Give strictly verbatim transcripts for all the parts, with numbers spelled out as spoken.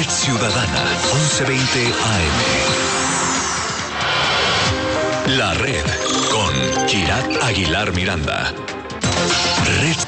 Red Ciudadana, once veinte A M. La Red, con Kirat Aguilar Miranda. Red.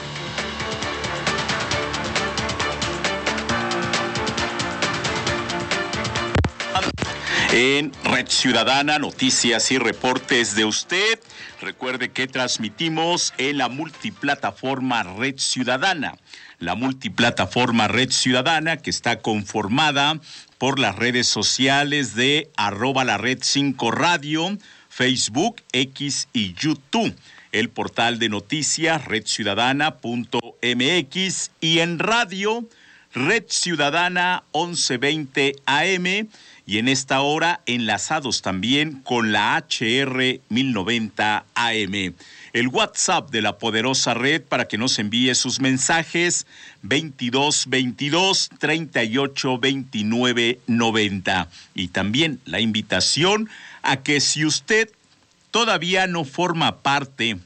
En Red Ciudadana, noticias y reportes de usted. Recuerde que transmitimos en la multiplataforma Red Ciudadana. La multiplataforma Red Ciudadana, que está conformada por las redes sociales de arroba la red cinco radio, Facebook, X y YouTube. El portal de noticias red ciudadana punto m x y en radio Red Ciudadana once veinte A M. Y en esta hora enlazados también con la H R mil noventa A M. El WhatsApp de la poderosa red para que nos envíe sus mensajes veintidós veintidós treinta y ocho veintinueve noventa. Y también la invitación a que si usted todavía no forma parte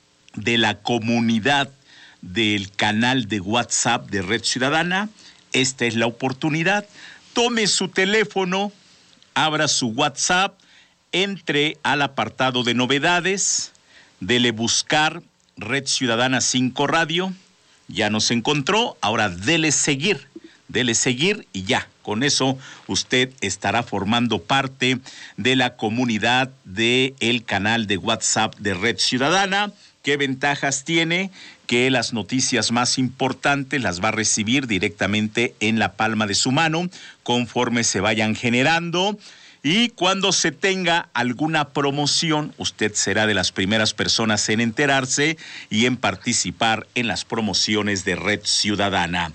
de la comunidad del canal de WhatsApp de Red Ciudadana, esta es la oportunidad. Tome su teléfono, abra su WhatsApp, entre al apartado de novedades, dele buscar Red Ciudadana cinco Radio, ya nos encontró, ahora dele seguir, dele seguir y ya, con eso usted estará formando parte de la comunidad del canal de WhatsApp de Red Ciudadana. ¿Qué ventajas tiene? Que las noticias más importantes las va a recibir directamente en la palma de su mano conforme se vayan generando. Y cuando se tenga alguna promoción, usted será de las primeras personas en enterarse y en participar en las promociones de Red Ciudadana.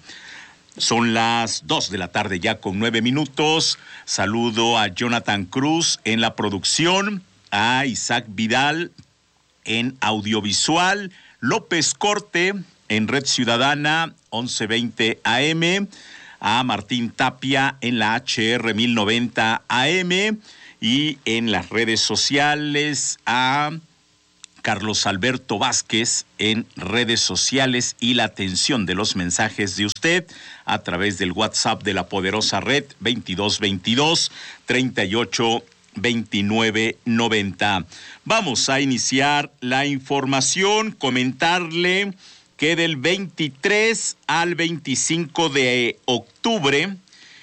Son las dos de la tarde ya con nueve minutos. Saludo a Jonathan Cruz en la producción, a Isaac Vidal en audiovisual, López Corte en Red Ciudadana once veinte A M, a Martín Tapia en la H R mil noventa A M y en las redes sociales a Carlos Alberto Vázquez en redes sociales y la atención de los mensajes de usted a través del WhatsApp de la poderosa red veintidós veintidós treinta y ocho veintinueve noventa. Vamos a iniciar la información, comentarle que del veintitrés al veinticinco de octubre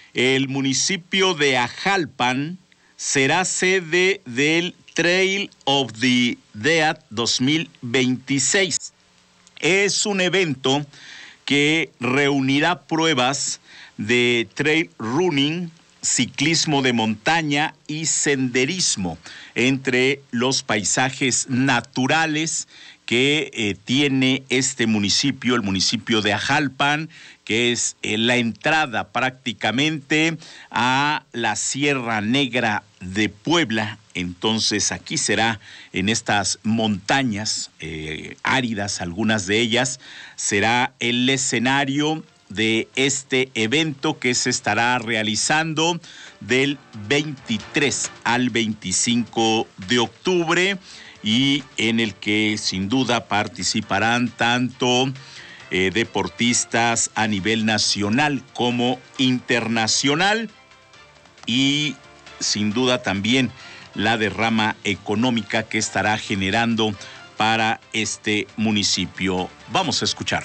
el municipio de Ajalpan será sede del Trail of the Dead dos mil veintiséis. Es un evento que reunirá pruebas de trail running, ciclismo de montaña y senderismo entre los paisajes naturales que eh, tiene este municipio, el municipio de Ajalpan, que es eh, la entrada prácticamente a la Sierra Negra de Puebla. Entonces aquí será en estas montañas eh, áridas, algunas de ellas, será el escenario de este evento que se estará realizando del veintitrés al veinticinco de octubre y en el que sin duda participarán tanto eh, deportistas a nivel nacional como internacional y sin duda también la derrama económica que estará generando para este municipio. Vamos a escuchar.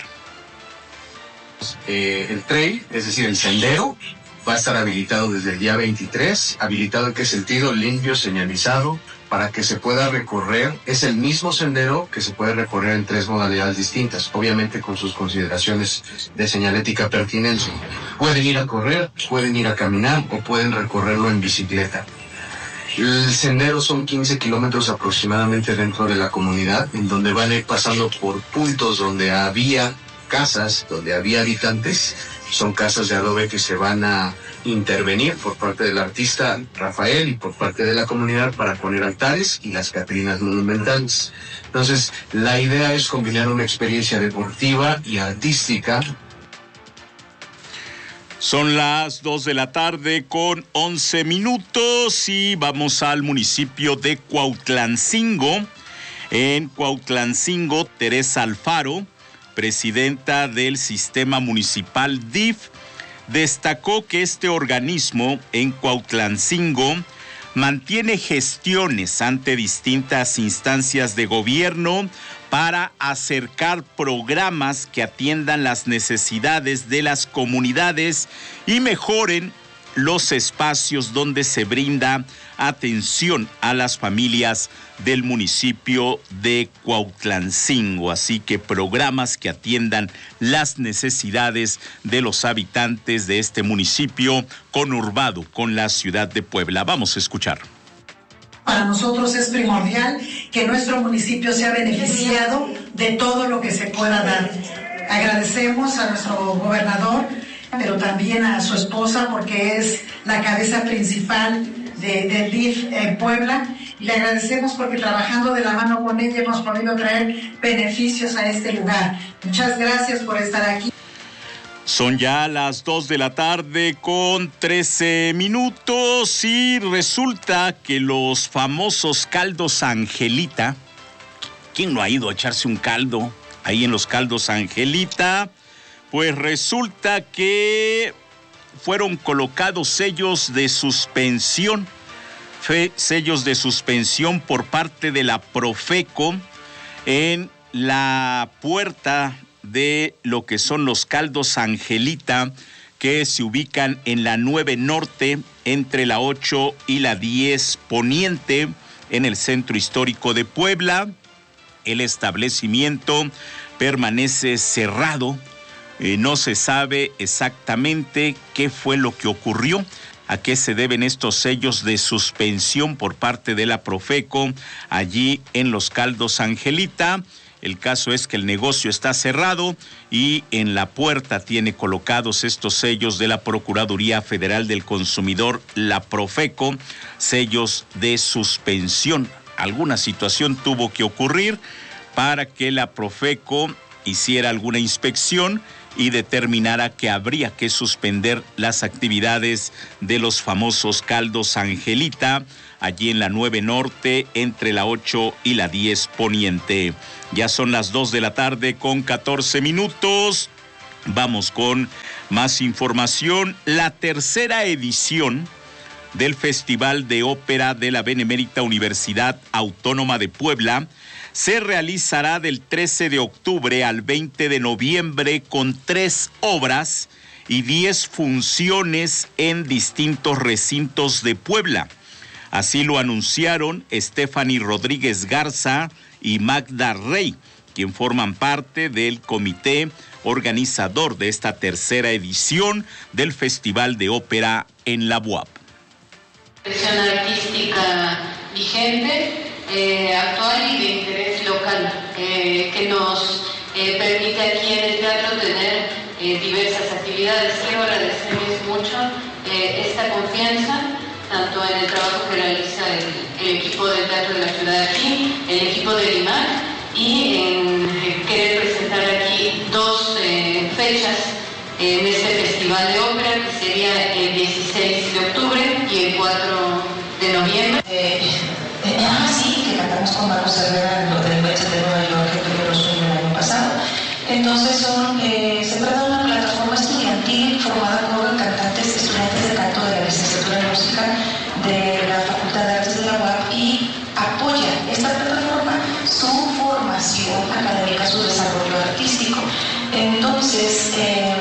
Eh, el trail, es decir, el sendero, va a estar habilitado desde el día veintitrés. ¿Habilitado en qué sentido? Limpio, señalizado, para que se pueda recorrer. Es el mismo sendero que se puede recorrer en tres modalidades distintas, obviamente con sus consideraciones de señalética pertinencia. Pueden ir a correr, pueden ir a caminar o pueden recorrerlo en bicicleta. El sendero son quince kilómetros aproximadamente dentro de la comunidad, en donde van a ir pasando por puntos donde había casas, donde había habitantes. Son casas de adobe que se van a intervenir por parte del artista Rafael y por parte de la comunidad para poner altares y las catrinas monumentales. Entonces, la idea es combinar una experiencia deportiva y artística. Son las dos de la tarde con once minutos y vamos al municipio de Cuautlancingo. En Cuautlancingo, Teresa Alfaro, presidenta del Sistema Municipal D I F, destacó que este organismo en Cuautlancingo mantiene gestiones ante distintas instancias de gobierno para acercar programas que atiendan las necesidades de las comunidades y mejoren los espacios donde se brinda atención a las familias del municipio de Cuautlancingo. Así que programas que atiendan las necesidades de los habitantes de este municipio conurbado con la ciudad de Puebla. Vamos a escuchar. Para nosotros es primordial que nuestro municipio sea beneficiado de todo lo que se pueda dar. Agradecemos a nuestro gobernador, pero también a su esposa, porque es la cabeza principal de, del D I F en Puebla. Y le agradecemos porque trabajando de la mano con ella hemos podido traer beneficios a este lugar. Muchas gracias por estar aquí. Son ya las dos de la tarde con trece minutos y resulta que los famosos caldos Angelita, ¿quién no ha ido a echarse un caldo ahí en los caldos Angelita? Pues resulta que fueron colocados sellos de suspensión, fe, sellos de suspensión por parte de la Profeco en la puerta de lo que son los caldos Angelita, que se ubican en la nueve Norte, entre la ocho y la diez Poniente, en el centro histórico de Puebla. El establecimiento permanece cerrado. Eh, no se sabe exactamente qué fue lo que ocurrió, a qué se deben estos sellos de suspensión por parte de la Profeco allí en los caldos Angelita. El caso es que el negocio está cerrado y en la puerta tiene colocados estos sellos de la Procuraduría Federal del Consumidor, la Profeco, sellos de suspensión. Alguna situación tuvo que ocurrir para que la Profeco hiciera alguna inspección y determinara que habría que suspender las actividades de los famosos caldos Angelita, allí en la nueve Norte, entre la ocho y la diez Poniente. Ya son las dos de la tarde con catorce minutos. Vamos con más información. La tercera edición del Festival de Ópera de la Benemérita Universidad Autónoma de Puebla se realizará del trece de octubre al veinte de noviembre con tres obras y diez funciones en distintos recintos de Puebla. Así lo anunciaron Stephanie Rodríguez Garza y Magda Rey, quien forman parte del comité organizador de esta tercera edición del Festival de Ópera en la U A P. Expresión artística vigente, eh, actual y de interés local, eh, que nos eh, permite aquí en el teatro tener eh, diversas actividades. Quiero agradecerles mucho eh, esta confianza, tanto en el trabajo que realiza el, el equipo del Teatro de la Ciudad de aquí, el equipo del I M A C, y en eh, querer presentar aquí dos eh, fechas en este Festival de Ópera, que sería el dieciséis de octubre y el cuatro de noviembre. Eh, eh, ah, sí, que cantamos con Marcos Herrera en lo del Metro de Nueva York, el primero sueño el año pasado. Entonces son, eh, se trata de una plataforma estudiantil formada por cantantes, estudiantes de canto de la licenciatura en música de la Facultad de Artes de la U A P, y apoya esta plataforma su formación académica, su desarrollo artístico. Entonces, eh,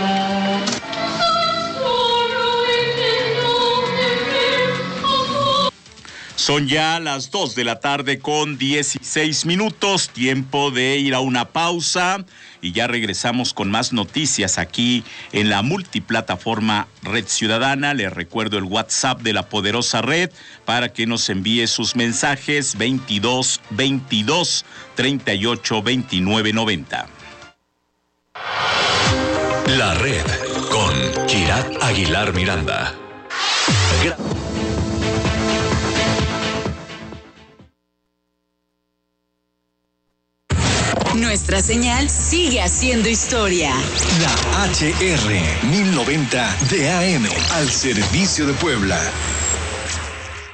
son ya las dos de la tarde con dieciséis minutos, tiempo de ir a una pausa y ya regresamos con más noticias aquí en la multiplataforma Red Ciudadana. Les recuerdo el WhatsApp de la poderosa red para que nos envíe sus mensajes: veintidós veintidós treinta y ocho veintinueve noventa. La red con Kirat Aguilar Miranda. Gra- Nuestra señal sigue haciendo historia. La H R mil noventa de A M al servicio de Puebla.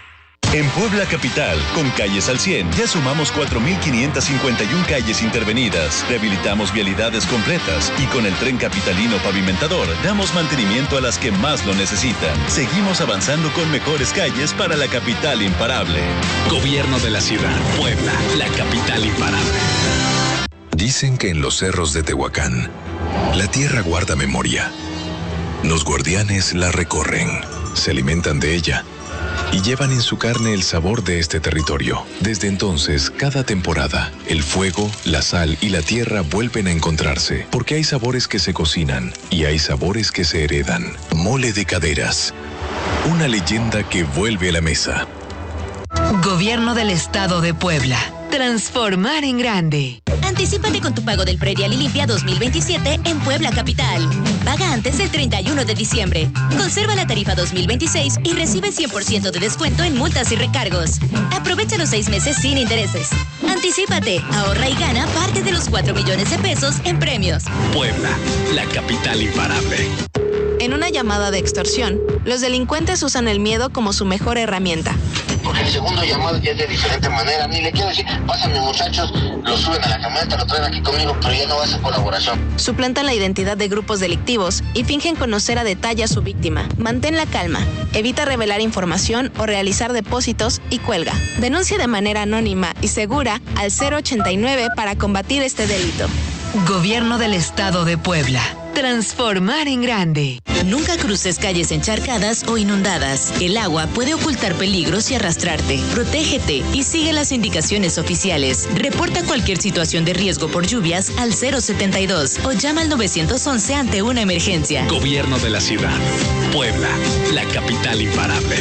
En Puebla Capital, con Calles al cien, ya sumamos cuatro mil quinientas cincuenta y una calles intervenidas, rehabilitamos vialidades completas y con el Tren Capitalino Pavimentador damos mantenimiento a las que más lo necesitan. Seguimos avanzando con mejores calles para la capital imparable. Gobierno de la Ciudad, Puebla, la capital imparable. Dicen que en los cerros de Tehuacán, la tierra guarda memoria. Los guardianes la recorren, se alimentan de ella y llevan en su carne el sabor de este territorio. Desde entonces, cada temporada, el fuego, la sal y la tierra vuelven a encontrarse, porque hay sabores que se cocinan y hay sabores que se heredan. Mole de Caderas, una leyenda que vuelve a la mesa. Gobierno del Estado de Puebla. Transformar en grande. Anticípate con tu pago del Predial y Limpia dos mil veintisiete en Puebla Capital. Paga antes del treinta y uno de diciembre. Conserva la tarifa dos mil veintiséis y recibe cien por ciento de descuento en multas y recargos. Aprovecha los seis meses sin intereses. Anticípate, ahorra y gana parte de los cuatro millones de pesos en premios. Puebla, la capital imparable. En una llamada de extorsión, los delincuentes usan el miedo como su mejor herramienta. Porque el segundo llamado ya es de diferente manera. Ni le quiero decir, pásame muchachos, lo suben a la camioneta, lo traen aquí conmigo, pero ya no va a ser colaboración. Suplantan la identidad de grupos delictivos y fingen conocer a detalle a su víctima. Mantén la calma, evita revelar información o realizar depósitos y cuelga. Denuncia de manera anónima y segura al cero ochenta y nueve para combatir este delito. Gobierno del Estado de Puebla. Transformar en grande. Nunca cruces calles encharcadas o inundadas. El agua puede ocultar peligros y arrastrarte. Protégete y sigue las indicaciones oficiales. Reporta cualquier situación de riesgo por lluvias al cero setenta y dos o llama al nueve once ante una emergencia. Gobierno de la Ciudad, Puebla, la capital imparable.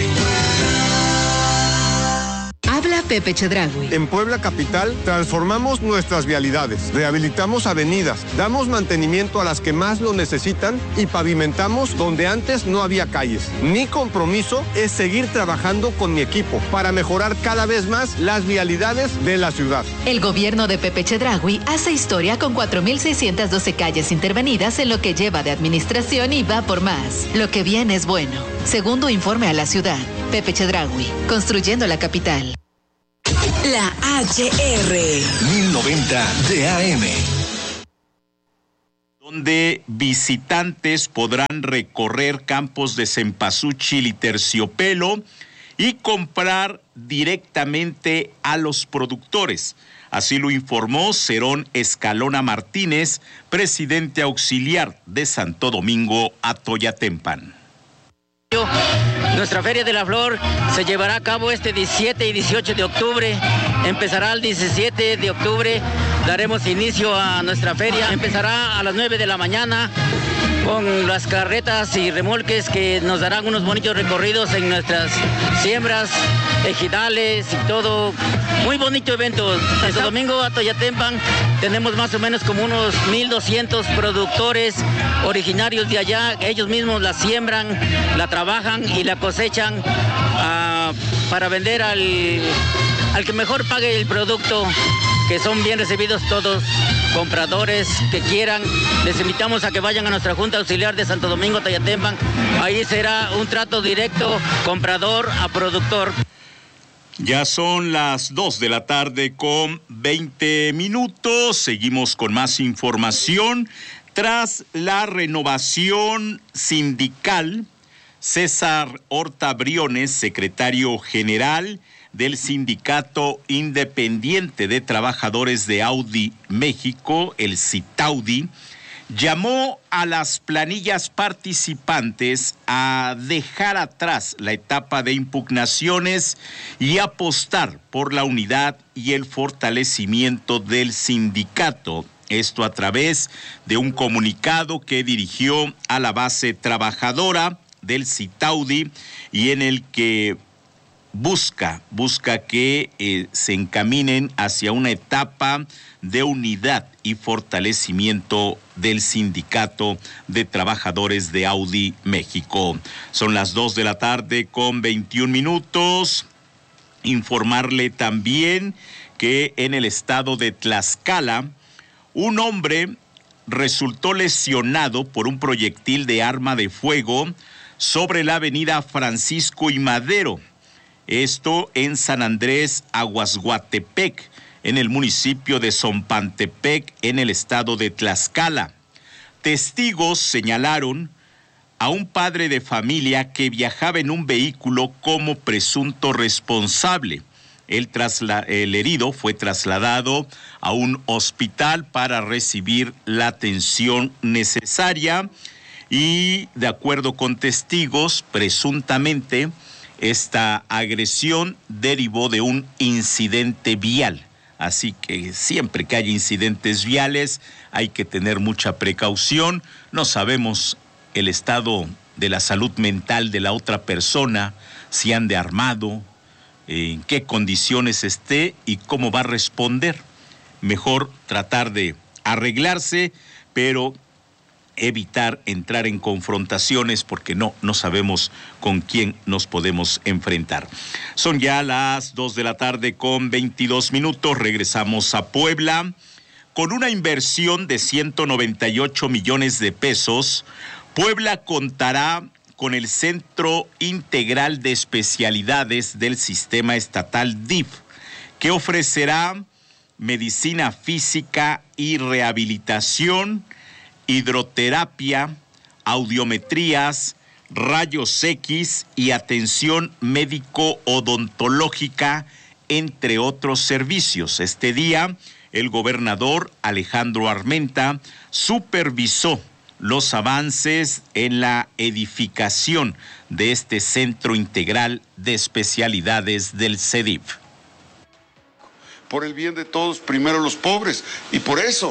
Habla Pepe Chedraui. En Puebla Capital transformamos nuestras vialidades, rehabilitamos avenidas, damos mantenimiento a las que más lo necesitan y pavimentamos donde antes no había calles. Mi compromiso es seguir trabajando con mi equipo para mejorar cada vez más las vialidades de la ciudad. El gobierno de Pepe Chedraui hace historia con cuatro mil seiscientas doce calles intervenidas en lo que lleva de administración y va por más. Lo que viene es bueno. Segundo informe a la ciudad. Pepe Chedraui, construyendo la capital. La H R. mil noventa de A M. Donde visitantes podrán recorrer campos de cempasúchil y terciopelo y comprar directamente a los productores. Así lo informó Cerón Escalona Martínez, presidente auxiliar de Santo Domingo Atoyatempan. Nuestra Feria de la Flor se llevará a cabo este diecisiete y dieciocho de octubre. Empezará el diecisiete de octubre. Daremos inicio a nuestra feria. Empezará a las nueve de la mañana con las carretas y remolques que nos darán unos bonitos recorridos en nuestras siembras, ejidales y todo. Muy bonito evento. En Santo Domingo Atoyatempan tenemos más o menos como unos mil doscientos productores originarios de allá. Ellos mismos la siembran, la trabajan y la cosechan uh, para vender al, al que mejor pague el producto, que son bien recibidos todos compradores que quieran. Les invitamos a que vayan a nuestra Junta Auxiliar de Santo Domingo Atoyatempan. Ahí será un trato directo, comprador a productor. Ya son las dos de la tarde con veinte minutos. Seguimos con más información. Tras la renovación sindical, César Horta Briones, secretario general del Sindicato Independiente de Trabajadores de Audi México, el CITAUDI, llamó a las planillas participantes a dejar atrás la etapa de impugnaciones y apostar por la unidad y el fortalecimiento del sindicato. Esto a través de un comunicado que dirigió a la base trabajadora del CITAUDI y en el que busca, busca que eh, se encaminen hacia una etapa de unidad y fortalecimiento del Sindicato de Trabajadores de Audi México. Son las dos de la tarde con veintiún minutos. Informarle también que en el estado de Tlaxcala, un hombre resultó lesionado por un proyectil de arma de fuego sobre la avenida Francisco y Madero. Esto en San Andrés, Aguasguatepec, en el municipio de Zompantepec, en el estado de Tlaxcala. Testigos señalaron a un padre de familia que viajaba en un vehículo como presunto responsable. El, trasla- el herido fue trasladado a un hospital para recibir la atención necesaria y, de acuerdo con testigos, presuntamente esta agresión derivó de un incidente vial. Así que siempre que haya incidentes viales hay que tener mucha precaución. No sabemos el estado de la salud mental de la otra persona, si ande armado, en qué condiciones esté y cómo va a responder. Mejor tratar de arreglarse, pero evitar entrar en confrontaciones porque no, no sabemos con quién nos podemos enfrentar. Son ya las dos de la tarde con veintidós minutos. Regresamos a Puebla. Con una inversión de ciento noventa y ocho millones de pesos, Puebla contará con el Centro Integral de Especialidades del Sistema Estatal D I F, que ofrecerá medicina física y rehabilitación, hidroterapia, audiometrías, rayos X y atención médico-odontológica, entre otros servicios. Este día, el gobernador Alejandro Armenta supervisó los avances en la edificación de este Centro Integral de Especialidades del C E D I F. Por el bien de todos, primero los pobres, y por eso,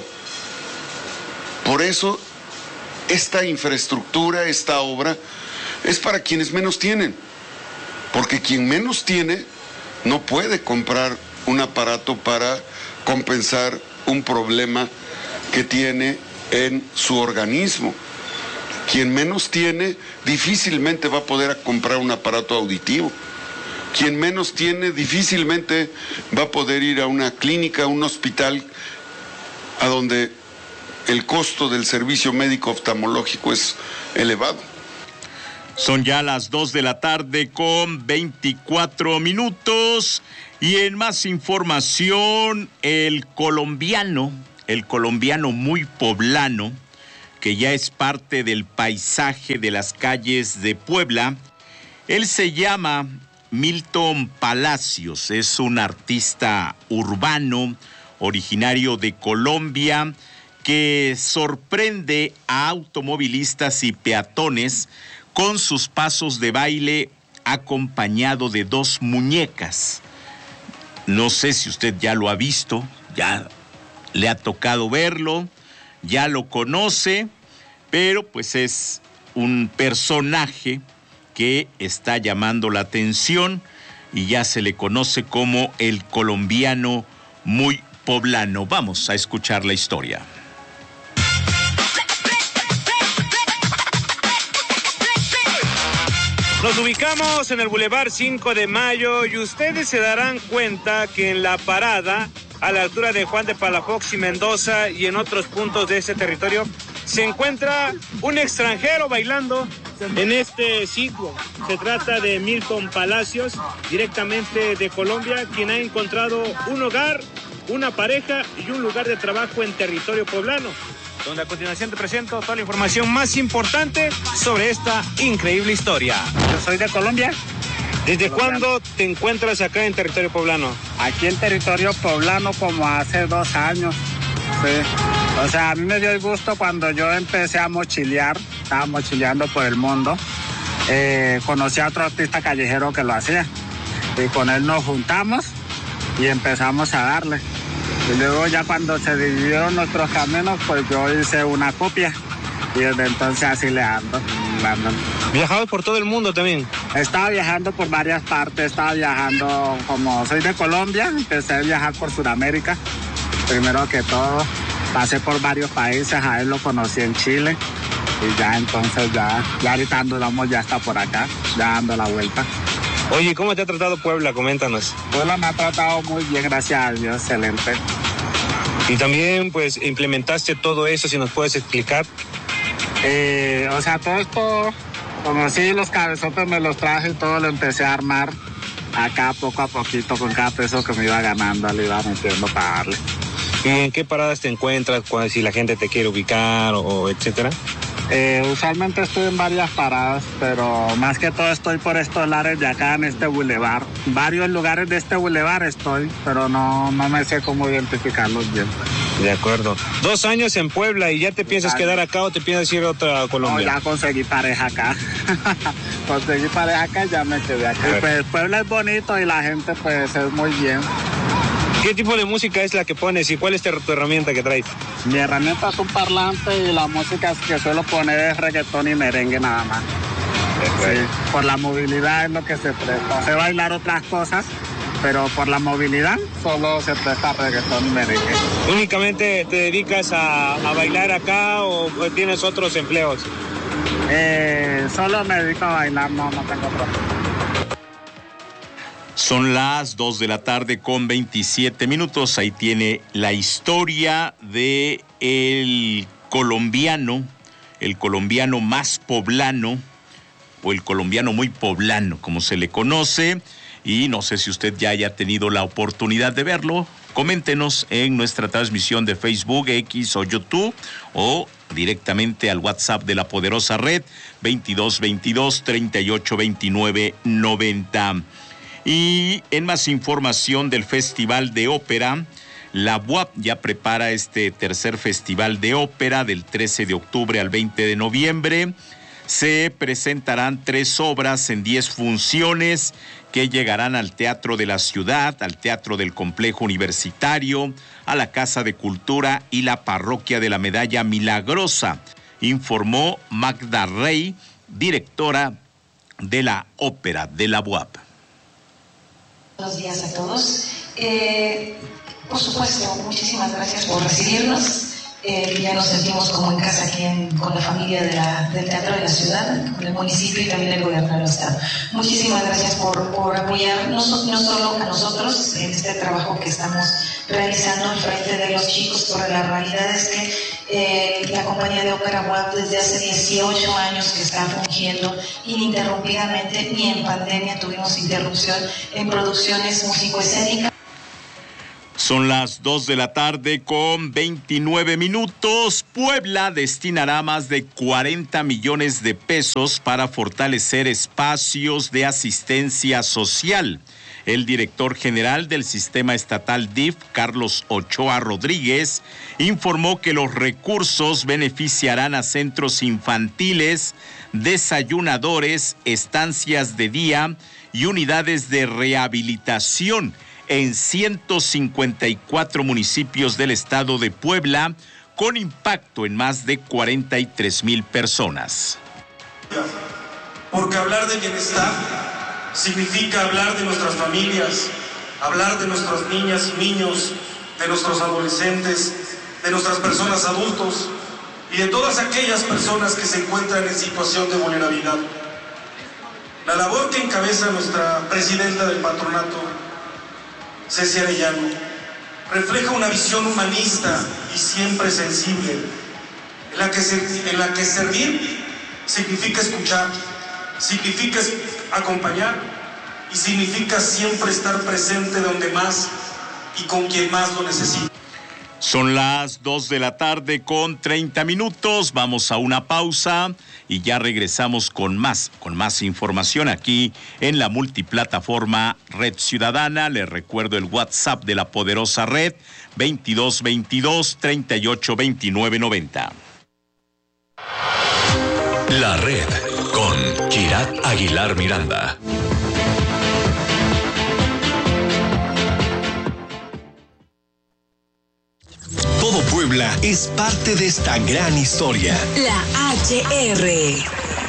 por eso esta infraestructura, esta obra, es para quienes menos tienen, porque quien menos tiene no puede comprar un aparato para compensar un problema que tiene en su organismo. Quien menos tiene difícilmente va a poder comprar un aparato auditivo. Quien menos tiene difícilmente va a poder ir a una clínica, a un hospital, a donde el costo del servicio médico oftalmológico es elevado. Son ya las dos de la tarde con veinticuatro minutos y en más información, el colombiano, el colombiano muy poblano, que ya es parte del paisaje de las calles de Puebla. Él se llama Milton Palacios, es un artista urbano originario de Colombia que sorprende a automovilistas y peatones con sus pasos de baile acompañado de dos muñecas. No sé si usted ya lo ha visto, ya le ha tocado verlo, ya lo conoce, pero pues es un personaje que está llamando la atención y ya se le conoce como el colombiano muy poblano. Vamos a escuchar la historia. Nos ubicamos en el Boulevard cinco de Mayo y ustedes se darán cuenta que en la parada, a la altura de Juan de Palafox y Mendoza y en otros puntos de ese territorio, se encuentra un extranjero bailando en este sitio. Se trata de Milton Palacios, directamente de Colombia, quien ha encontrado un hogar, una pareja y un lugar de trabajo en territorio poblano, donde a continuación te presento toda la información más importante sobre esta increíble historia. Yo soy de Colombia. ¿Desde cuándo te encuentras acá en territorio poblano? Aquí en territorio poblano como hace dos años. Sí. O sea, a mí me dio el gusto cuando yo empecé a mochilear, estaba mochileando por el mundo. Eh, conocí a otro artista callejero que lo hacía y con él nos juntamos y empezamos a darle. Y luego ya cuando se dividieron nuestros caminos, pues yo hice una copia y desde entonces así le ando. ando. ¿Viajado por todo el mundo también? Estaba viajando por varias partes, estaba viajando, como soy de Colombia, empecé a viajar por Sudamérica, primero que todo. Pasé por varios países, a él lo conocí en Chile y ya entonces ya, ya ahorita andamos ya está por acá, ya dando la vuelta. Oye, ¿cómo te ha tratado Puebla? Coméntanos. Puebla me ha tratado muy bien, gracias a Dios, excelente. Y también, pues, implementaste todo eso, si nos puedes explicar. Eh, o sea, todo esto, conocí los cabezotes, me los traje y todo lo empecé a armar. acá poco a poquito con cada peso que me iba ganando, le iba metiendo para darle. ¿Y en qué paradas te encuentras cuando, si la gente te quiere ubicar o, o etcétera? Eh, usualmente estoy en varias paradas, pero más que todo estoy por estos lares de acá en este bulevar. Varios lugares de este bulevar estoy, pero no, no me sé cómo identificarlos bien. De acuerdo. Dos años en Puebla y ya te piensas Ay. quedar acá o te piensas ir a otra Colombia. No, ya conseguí pareja acá. Conseguí pareja acá y ya me quedé acá. Pues Puebla es bonito y la gente pues es muy bien. ¿Qué tipo de música es la que pones y cuál es tu herramienta que traes? Mi herramienta es un parlante y la música que suelo poner es reggaetón y merengue nada más. Sí, por la movilidad es lo que se presta. Sé bailar otras cosas, pero por la movilidad solo se presta reggaetón y merengue. ¿Únicamente te dedicas a, a bailar acá o tienes otros empleos? Eh, solo me dedico a bailar, no, no tengo problema. Son las dos de la tarde con veintisiete minutos. Ahí tiene la historia de el colombiano, el colombiano más poblano, o el colombiano muy poblano, como se le conoce. Y no sé si usted ya haya tenido la oportunidad de verlo. Coméntenos en nuestra transmisión de Facebook, X o YouTube, o directamente al WhatsApp de la poderosa red, veintidós veintidós, treinta y ocho veintinueve noventa. Y en más información del Festival de Ópera, la B U A P ya prepara este tercer Festival de Ópera del trece de octubre al veinte de noviembre. Se presentarán tres obras en diez funciones que llegarán al Teatro de la Ciudad, al Teatro del Complejo Universitario, a la Casa de Cultura y la Parroquia de la Medalla Milagrosa, informó Magda Rey, directora de la Ópera de la B U A P. Buenos días a todos. Eh, por supuesto, muchísimas gracias por recibirnos. Eh, ya nos sentimos como en casa aquí en, con la familia de la, del Teatro de la Ciudad, con el municipio y también el gobierno del Estado. Muchísimas gracias por, por apoyarnos, no solo a nosotros en este trabajo que estamos realizando al frente de los chicos, porque la realidad es que eh, la compañía de ópera B U A P desde hace dieciocho años que está fungiendo ininterrumpidamente, ni en pandemia tuvimos interrupción en producciones músico-escénicas. Son las dos de la tarde con veintinueve minutos. Puebla destinará más de cuarenta millones de pesos para fortalecer espacios de asistencia social. El director general del sistema estatal D I F, Carlos Ochoa Rodríguez, informó que los recursos beneficiarán a centros infantiles, desayunadores, estancias de día y unidades de rehabilitación en ciento cincuenta y cuatro municipios del estado de Puebla, con impacto en más de cuarenta y tres mil personas. Porque hablar de bienestar significa hablar de nuestras familias, hablar de nuestras niñas y niños, de nuestros adolescentes, de nuestras personas adultos y de todas aquellas personas que se encuentran en situación de vulnerabilidad. La labor que encabeza nuestra presidenta del patronato, Ceci Arellano, refleja una visión humanista y siempre sensible, en la que, se, en la que servir significa escuchar, significa acompañar y significa siempre estar presente donde más y con quien más lo necesita. Son las dos de la tarde con treinta minutos, vamos a una pausa y ya regresamos con más, con más información aquí en la multiplataforma Red Ciudadana. Les recuerdo el WhatsApp de la poderosa red, veintidós veintidós, treinta y ocho veintinueve noventa. La Red con Kirat Aguilar Miranda. Todo Puebla es parte de esta gran historia. La H R.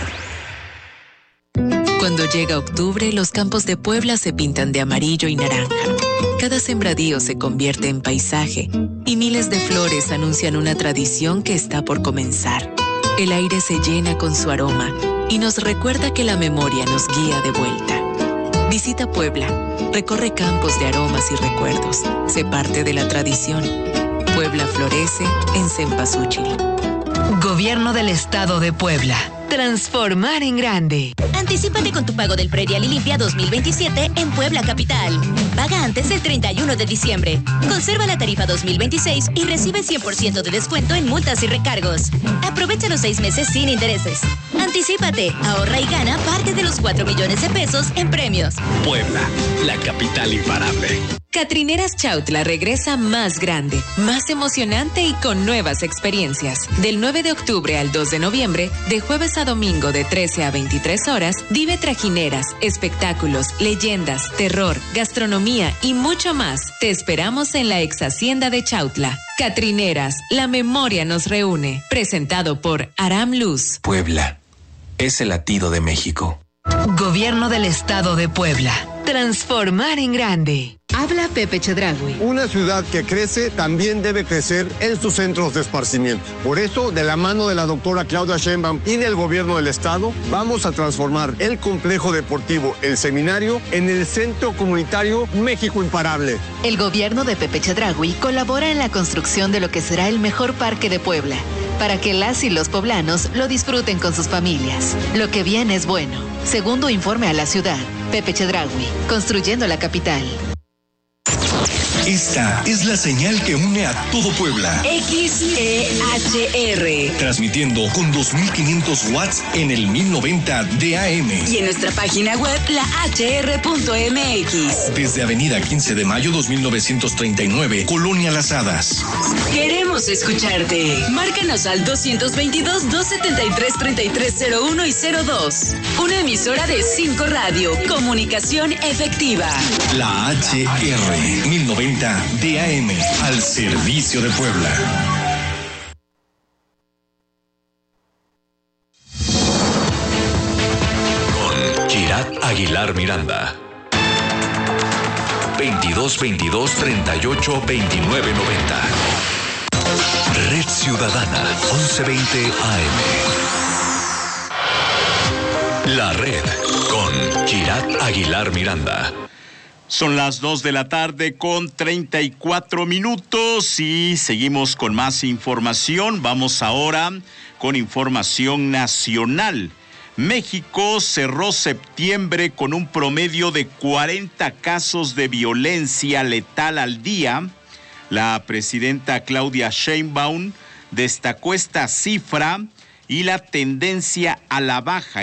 Cuando llega octubre, los campos de Puebla se pintan de amarillo y naranja. Cada sembradío se convierte en paisaje y miles de flores anuncian una tradición que está por comenzar. El aire se llena con su aroma y nos recuerda que la memoria nos guía de vuelta. Visita Puebla, recorre campos de aromas y recuerdos, sé parte de la tradición. Puebla florece en Cempasúchil. Gobierno del Estado de Puebla. Transformar en grande. Anticípate con tu pago del predial y limpia dos mil veintisiete en Puebla Capital. Paga antes del treinta y uno de diciembre. Conserva la tarifa dos mil veintiséis y recibe cien por ciento de descuento en multas y recargos. Aprovecha los seis meses sin intereses. Anticípate, ahorra y gana parte de los cuatro millones de pesos en premios. Puebla, la capital imparable. Catrineras Chautla regresa más grande, más emocionante y con nuevas experiencias. Del nueve de octubre al dos de noviembre, de jueves a domingo de trece a veintitrés horas, vive trajineras, espectáculos, leyendas, terror, gastronomía y mucho más. Te esperamos en la ex hacienda de Chautla. Catrineras, la memoria nos reúne. Presentado por Aram Luz. Puebla es el latido de México. Gobierno del Estado de Puebla. Transformar en grande. Habla Pepe Chedragui. Una ciudad que crece también debe crecer en sus centros de esparcimiento. Por eso, de la mano de la doctora Claudia Sheinbaum y del gobierno del estado, vamos a transformar el complejo deportivo El Seminario en el Centro Comunitario México Imparable. El gobierno de Pepe Chedragui colabora en la construcción de lo que será el mejor parque de Puebla, para que las y los poblanos lo disfruten con sus familias. Lo que viene es bueno. Segundo informe a la ciudad, Pepe Chedragui, construyendo la capital. Esta es la señal que une a todo Puebla. X E H R. Transmitiendo con dos mil quinientos watts en el mil noventa de A M. Y en nuestra página web, la H R punto M X. Desde Avenida quince de mayo dos mil novecientos treinta y nueve, Colonia Las Hadas. Queremos escucharte. Márcanos al dos veintidós, dos setenta y tres, treinta y tres cero uno y cero dos. Una emisora de cinco Radio. Comunicación efectiva. La H R mil noventa de A M, al servicio de Puebla. Con Girat Aguilar Miranda. veintidós veintidós, treinta y ocho, veintinueve noventa. Red Ciudadana, once veinte A M. La Red, con Girat Aguilar Miranda. Son las dos de la tarde con treinta y cuatro minutos y seguimos con más información. Vamos ahora con información nacional. México cerró septiembre con un promedio de cuarenta casos de violencia letal al día. La presidenta Claudia Sheinbaum destacó esta cifra y la tendencia a la baja